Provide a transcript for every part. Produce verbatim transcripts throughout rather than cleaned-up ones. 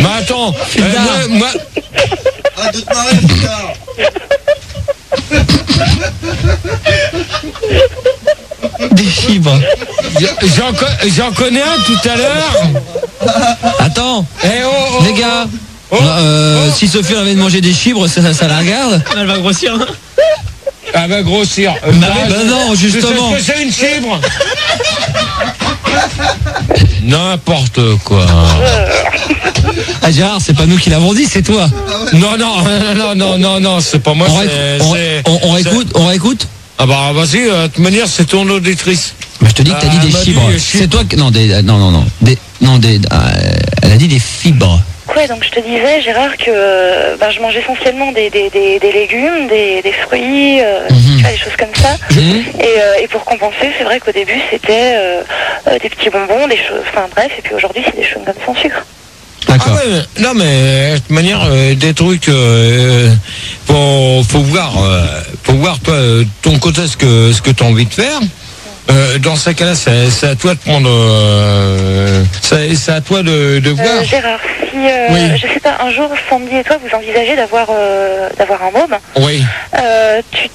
Bah attends, euh, moi, moi... Arrête de te marrer, putain. Des fibres. J'en, j'en connais un tout à l'heure. Attends, Eh oh, oh, les gars. oh, euh, oh. Si Sophie avait de manger des fibres, ça, ça la regarde. Elle va grossir. Hein. Ah bah grossir. Euh, Bah, bah non, justement. Tu sais ce que c'est une fibre? N'importe quoi. Ah Gérard, c'est pas nous qui l'avons dit, c'est toi. Non, non, non, non, non, non, c'est pas moi. On, c'est, ré- on, c'est, on, on c'est- réécoute, on réécoute. Ah bah vas-y, euh, de toute manière, c'est ton auditrice. Mais je te dis que t'as dit Ah, des m'a dit fibres. des C'est fibres. toi que non des euh, non non non des non des euh, elle a dit des fibres. Ouais, donc je te disais, Gérard, que euh, ben, je mange essentiellement des, des, des, des légumes, des, des fruits, euh, Mhm. tu vois, des choses comme ça. Mhm. Et, euh, et pour compenser, c'est vrai qu'au début, c'était euh, euh, des petits bonbons, des choses, enfin bref, et puis aujourd'hui, c'est des chewing-gums sans sucre. D'accord. Ah ouais, mais- non mais de toute manière, euh, des trucs, euh, faut, faut voir, euh, faut voir toi, euh, ton côté ce que ce que t'as envie de faire. Euh, dans ce cas-là, c'est, c'est à toi de prendre, euh, c'est, c'est à toi de, de voir. Euh, Gérard, si, euh, Oui. je sais pas, un jour, Sandy et toi, vous envisagez d'avoir euh, d'avoir un môme, Oui. euh, tu,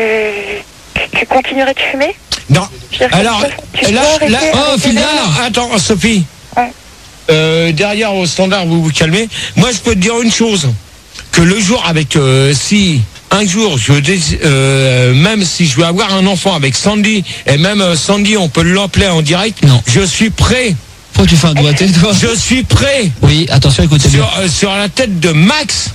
tu, tu continuerais de fumer? Non. Je veux dire, Alors, tu là, dois arrêter là, avec oh, les Fidèle, mômes. attends, Sophie. Hein. Euh, derrière au standard, vous vous calmez. Moi, je peux te dire une chose, que le jour avec, euh, si un jour, je dés- euh, même si je veux avoir un enfant avec Sandy, et même euh, Sandy, on peut l'appeler en direct. Non. Je suis prêt. Pourquoi tu fais un doigté toi? Je suis prêt. Oui, attention, écoutez bien. Sur, euh, sur la tête de Max.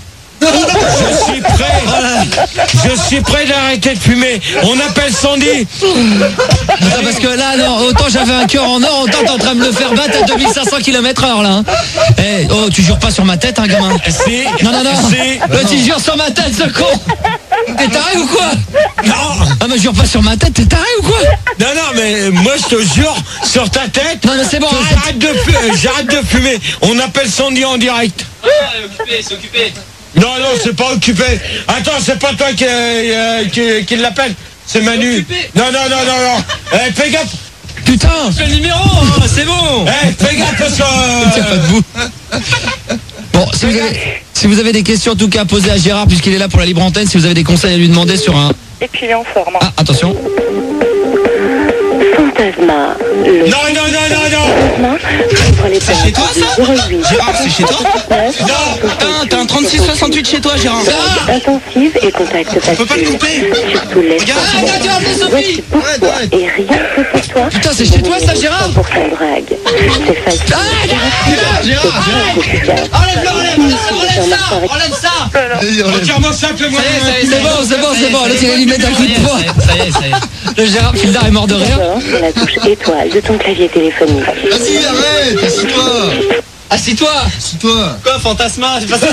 Je suis prêt. Je suis prêt d'arrêter de fumer. On appelle Sandy. Attends, parce que là, non, autant j'avais un cœur en or, autant t'es en train de me faire battre à deux mille cinq cents kilomètres heure là. Hein. Eh, oh, tu jures pas sur ma tête, hein, gamin? Si. Non, non, non. Si. Là, tu jures sur ma tête, ce con. T'es taré ou quoi? Non. Ah, mais jure pas sur ma tête, t'es taré ou quoi? Non, non, mais moi je te jure, sur ta tête, Non, mais c'est bon, que arrête. j'arrête de, fu- j'arrête de fumer. On appelle Sandy en direct. Ah, occupé, c'est occupé. Non, non, c'est pas occupé. Attends, c'est pas toi qui, euh, qui, qui l'appelle, c'est Manu. Occupé. Non, non, non, non, non. Eh, fais gaffe. Putain. Le numéro, hein, c'est bon. Eh, fais gaffe parce que... Il tient pas euh, debout. Bon, si vous, avez, si vous avez des questions en tout cas posées à Gérard puisqu'il est là pour la libre antenne, si vous avez des conseils à lui demander sur un... Et puis il est en forme. Ah, attention. Fantasma, le Non, non, non, non, non. Fantasma, les C'est chez toi, ça Gérard, c'est chez toi Non. Putain, t'as un trente-six soixante-huit chez toi, Gérard. intensive et contact facile. On peut pas le couper. Surtout les Regarde, femmes. regarde, regarde, Sophie. Voici pour Arrête, toi arrête. et rien que pour toi. Putain, c'est chez toi, ça, Gérard? Pour cent drague. C'est facile. Gérard, Gérard, Gérard. Enlève-le, enlève, enlève ça, enlève ça. Vas-y, enlève. Retire-moi ça, fais-moi... Ça y est, ça y est, C'est bon, c'est bon, c'est bon. Là, tu vas lui mettre un coup de poing. Ça y est, ça y est. Le Gérard Fildar est mort de rire. D'abord, sur la touche étoile de ton clavier téléphonique. Vas-y, arrête. Assis-toi. Assis-toi. Assis-toi. Quoi, Fantasma? C'est pas ça.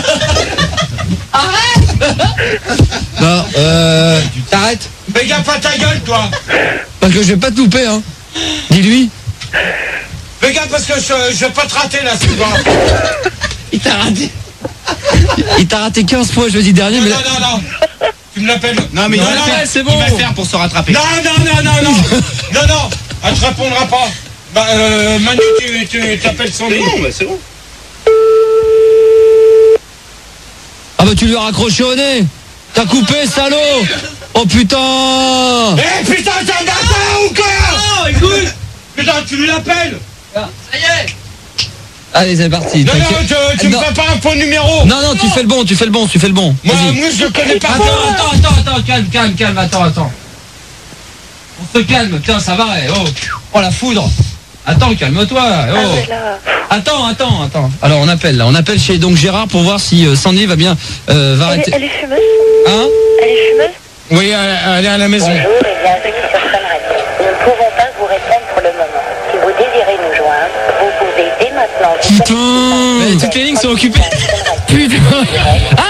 Non, euh... T'arrêtes. Fais gaffe à ta gueule, toi. Parce que je vais pas te louper, hein. Dis-lui. Fais gaffe parce que je, je vais pas te rater, là, ce soir. Il t'a raté. Il t'a raté quinze fois jeudi dernier, Non, mais... non, non, non. Tu me l'appelles. Non, mais il non, va le non, faire, c'est bon. Il va le faire pour se rattraper. Non, non, non, non, non. Non, non. Elle te répondra pas. Bah, euh, Manu, tu, tu t'appelles Sandy. c'est bon. Ah bah tu lui as raccroché au nez. T'as coupé, salaud. Oh putain. Eh, putain, t'es un bâtard ou quoi? Oh, écoute. Putain, tu lui l'appelles. Ça y est. Allez, c'est parti. Non, non, t'inquiète. tu, tu me Non. fais pas un faux numéro. Non, non, tu fais le bon, tu fais le bon, tu fais le bon. Moi, Vas-y. moi, je le connais pas. Attends, attends, attends, attends, calme, calme, calme, attends, attends. On se calme, putain, ça va, eh, oh. Oh, la foudre. Attends, calme-toi, Ah, oh. mais là, Attends, attends, attends. Alors on appelle là, on appelle chez donc Gérard pour voir si euh, Sandy va bien euh, va elle, est, arrêter. elle est fumeuse. Hein? Elle est fumeuse. Oui, elle, elle est à la maison. Bonjour et bienvenue sur Sun Radio. Nous ne pouvons pas vous répondre pour le moment. Si vous désirez nous joindre, vous pouvez dès maintenant vous Putain. Mais toutes les lignes sont occupées. Putain. Ah